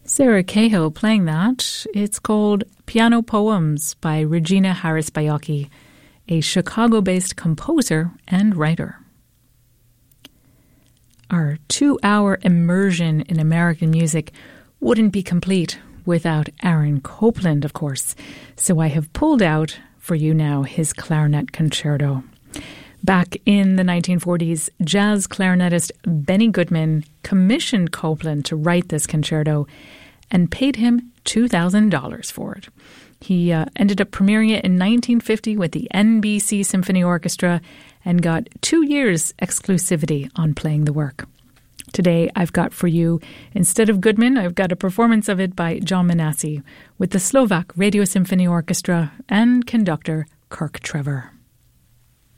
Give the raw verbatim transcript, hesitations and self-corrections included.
Sarah Cahill playing that. It's called Piano Poems by Regina Harris Baiocchi, a Chicago-based composer and writer. Our two-hour immersion in American music wouldn't be complete without Aaron Copland, of course. So I have pulled out for you now his clarinet concerto. Back in the nineteen forties, jazz clarinetist Benny Goodman commissioned Copland to write this concerto and paid him two thousand dollars for it. He uh, ended up premiering it in nineteen fifty with the N B C Symphony Orchestra and got two years exclusivity on playing the work. Today, I've got for you, instead of Goodman, I've got a performance of it by John Manassi with the Slovak Radio Symphony Orchestra and conductor Kirk Trevor.